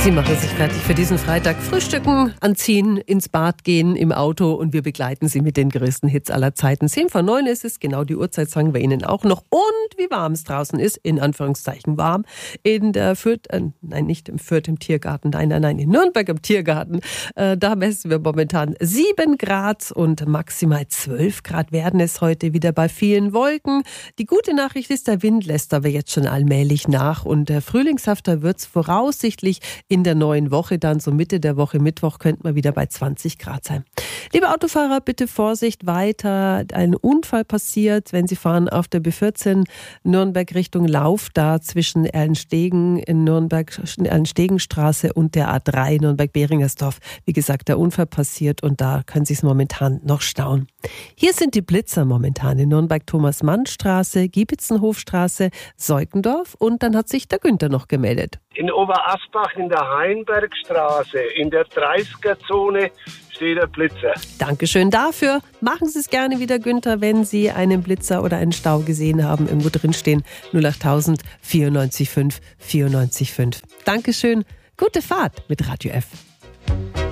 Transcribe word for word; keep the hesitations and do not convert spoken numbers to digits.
Sie machen sich fertig für diesen Freitag. Frühstücken, anziehen, ins Bad gehen, im Auto und wir begleiten Sie mit den größten Hits aller Zeiten. zehn vor neun ist es, genau die Uhrzeit sagen wir Ihnen auch noch. Und wie warm es draußen ist, in Anführungszeichen warm, in der Fürth, äh, nein, nicht im Fürth im Tiergarten, nein, nein, nein, in Nürnberg im Tiergarten. Äh, da messen wir momentan sieben Grad und maximal zwölf Grad werden es heute wieder bei vielen Wolken. Die gute Nachricht ist, der Wind lässt aber jetzt schon allmählich nach und äh, frühlingshafter wird es voraussichtlich in der neuen Woche, dann so Mitte der Woche, Mittwoch, könnte man wieder bei zwanzig Grad sein. Liebe Autofahrer, bitte Vorsicht weiter. Ein Unfall passiert, wenn Sie fahren auf der B vierzehn Nürnberg Richtung Lauf, da zwischen Erlenstegen in Nürnberg, Erlenstegenstraße und der A drei Nürnberg-Beringersdorf. Wie gesagt, der Unfall passiert und da können Sie es momentan noch stauen. Hier sind die Blitzer momentan in Nürnberg, Thomas-Mann-Straße, Giebitzenhofstraße, Seukendorf und dann hat sich der Günther noch gemeldet. In Oberasbach in der Heinbergstraße, in der dreißiger-Zone steht der Blitzer. Dankeschön dafür. Machen Sie es gerne wieder, Günther, wenn Sie einen Blitzer oder einen Stau gesehen haben, irgendwo drinstehen. null achttausend vierundneunzig fünf vierundneunzig fünf. Dankeschön. Gute Fahrt mit Radio F.